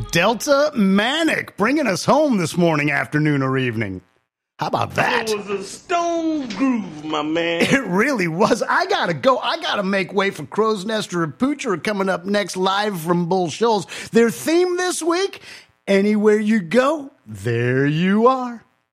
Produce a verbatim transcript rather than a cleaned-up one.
Delta Manic bringing us home this morning, afternoon, or evening. How about that? It was a stone groove, my man. It really was. I gotta go. I gotta make way for Crow's Nest or Poocher coming up next live from Bull Shoals. Their theme this week, anywhere you go, there you are.